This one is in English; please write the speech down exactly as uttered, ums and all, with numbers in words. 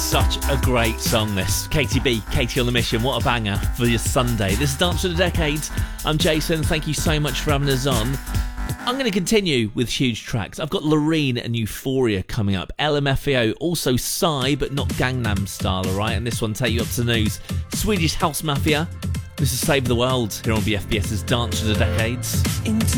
Such a great song, this. Katie B, Katie on the Mission. What a banger for your Sunday. This is Dance for the Decades. I'm Jason. Thank you so much for having us on. I'm going to continue with huge tracks. I've got Loreen and Euphoria coming up. L M F A O, also Psy, but not Gangnam Style, alright? And this one take you up to the news. Swedish House Mafia. This is Save the World here on B F B S's Dance for the Decades. Into